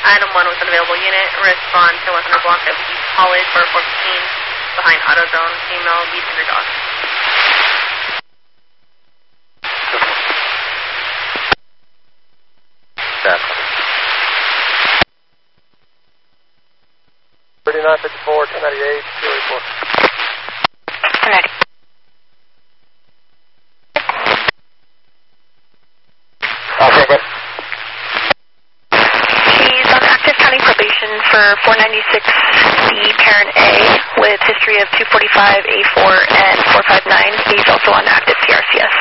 Item 1 was an available unit. Respond to 100 block of East College for 415 behind AutoZone. Female, lead in your dog. That's 3954, 1098, 284. Ready. Okay, good. She's on active county probation for 496C Parent A with history of 245, A4, and 459. He's also on active CRCS.